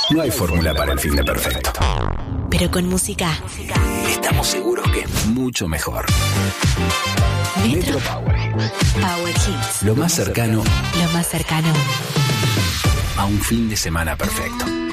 No hay fórmula para el fin de perfecto. Pero con música Estamos seguros que es mucho mejor. Metro Power Hits. Power Hits. Lo más cercano Lo más cercano a un fin de semana perfecto.